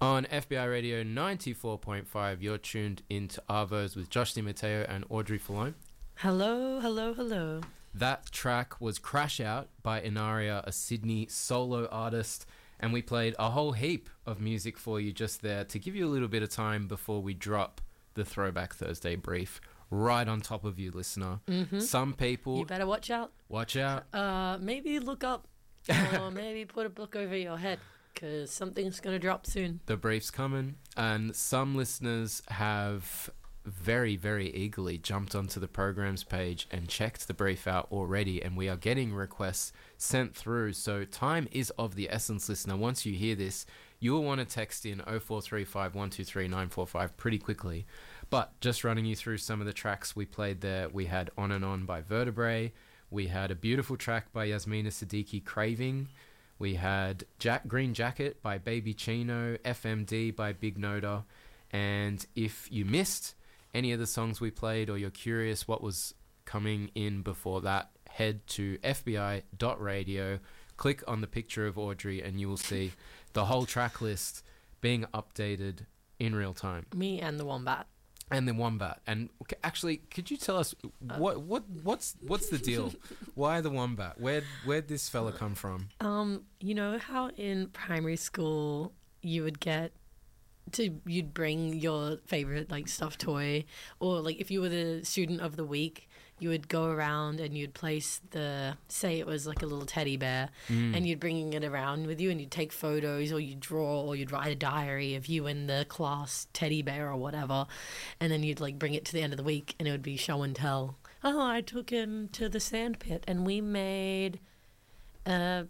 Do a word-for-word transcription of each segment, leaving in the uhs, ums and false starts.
On F B I Radio ninety-four point five, you're tuned into Arvos with Josh DiMatteo and Audrey Falone. Hello, hello, hello. That track was Crash Out by Inaria, a Sydney solo artist, and we played a whole heap of music for you just there to give you a little bit of time before we drop the Throwback Thursday brief right on top of you, listener. Mm-hmm. Some people... You better watch out. Watch out. Uh, maybe look up or maybe put a book over your head, because something's going to drop soon. The brief's coming, and some listeners have very, very eagerly jumped onto the programs page and checked the brief out already, and we are getting requests sent through. So time is of the essence, listener. Once you hear this, you will want to text in oh four three five, one two three, nine four five pretty quickly. But just running you through some of the tracks we played there, we had On and On by Vertebrae. We had a beautiful track by Yasmina Siddiqui, Craving. We had Jack Green Jacket by Baby Chino, F M D by Big Noda. And if you missed any of the songs we played, or you're curious what was coming in before that, head to f b i dot radio, click on the picture of Audrey, and you will see the whole track list being updated in real time. Me and the Wombat. And the Wombat. And okay, actually, could you tell us what what what's what's the deal? Why the Wombat? Where where'd this fella come from? Um, you know how in primary school you would get to you'd bring your favorite like stuffed toy, or like if you were the student of the week, you would go around and you'd place the, say it was like a little teddy bear, Mm. and you'd bring it around with you, and you'd take photos, or you'd draw, or you'd write a diary of you and the class teddy bear or whatever, and then you'd like bring it to the end of the week, and it would be show and tell. Oh, I took him to the sand pit and we made uh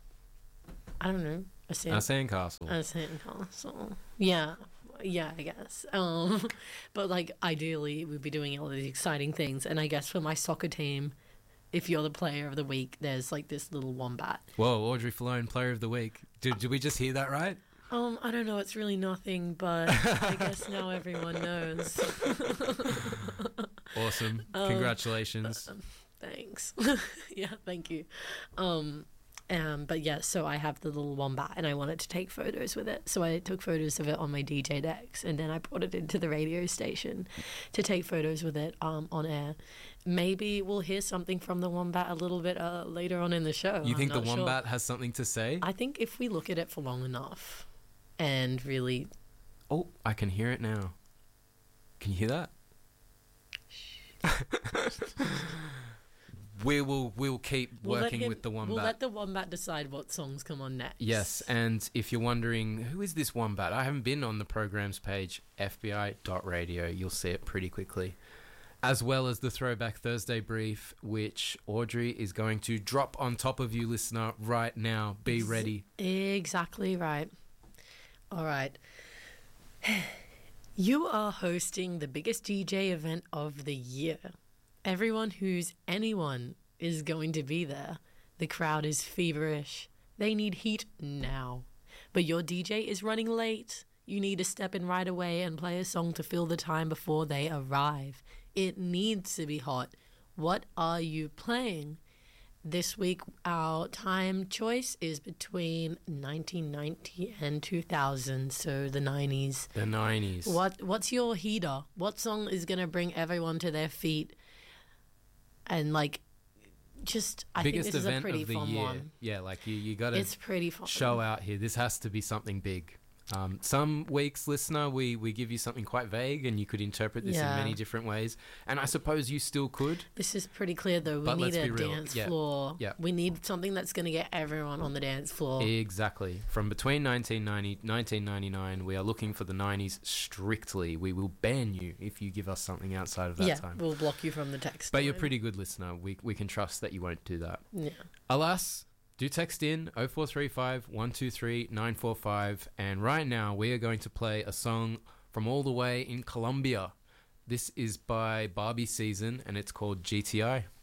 I don't know, a sand A sandcastle. a sandcastle. Yeah, yeah, I guess. Um, but like ideally, we'd be doing all these exciting things. And I guess for my soccer team, if you're the player of the week, there's like this little wombat. Whoa, Audrey Falone, player of the week. Did, did we just hear that right? Um, I don't know. It's really nothing, but I guess now everyone knows. Awesome. Um, Congratulations. uh, thanks. Yeah, thank you. Um, um, but yeah, so I have the little wombat and I wanted to take photos with it. So I took photos of it on my D J decks, and then I brought it into the radio station to take photos with it um, on air. Maybe we'll hear something from the wombat a little bit uh, later on in the show. You I'm think the not sure. wombat has something to say? I think if we look at it for long enough and really... Oh, I can hear it now. Can you hear that? we will we'll keep We'll let working him- with the wombat. We'll let the wombat decide what songs come on next. Yes, and if you're wondering, who is this wombat? I haven't been on the programs page, f b i dot radio. You'll see it pretty quickly. As well as the Throwback Thursday brief, which Audrey is going to drop on top of you, listener, right now. Be ready. Exactly right. All right. You are hosting the biggest D J event of the year. Everyone who's anyone is going to be there. The crowd is feverish. They need heat now. But your D J is running late. You need to step in right away and play a song to fill the time before they arrive. It needs to be hot. What are you playing? This week, our time choice is between nineteen ninety and two thousand, so the nineties. The nineties. What What's your heater? What song is going to bring everyone to their feet? And, like, just, I Biggest think this is event a pretty of the fun year. one. Yeah, like you, you got to It's pretty fun. show out here. This has to be something big. Um, some weeks, listener, we, we give you something quite vague, and you could interpret this Yeah. in many different ways. And I suppose you still could. This is pretty clear, though. We But need let's a be real. dance Yeah. floor. Yeah. We need something that's going to get everyone on the dance floor. Exactly. From between nineteen ninety, nineteen ninety-nine, we are looking for the nineties strictly. We will ban you if you give us something outside of that yeah, time. we'll block you from the text. But you're line. pretty good listener. We we can trust that you won't do that. Yeah. Alas, do text in oh four three five, one two three, nine four five, and right now we are going to play a song from all the way in Colombia. This is by Barbie Season, and it's called G T I.